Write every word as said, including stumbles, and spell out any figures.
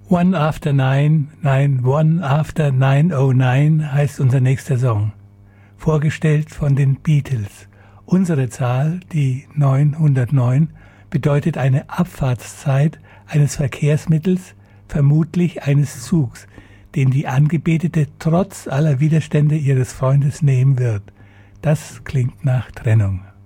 One After Nine, nein, One After neunhundertneun heißt unser nächster Song. Vorgestellt von den Beatles. Unsere Zahl, die neunhundertneun, bedeutet eine Abfahrtszeit eines Verkehrsmittels, vermutlich eines Zugs, den die Angebetete trotz aller Widerstände ihres Freundes nehmen wird. Das klingt nach Trennung.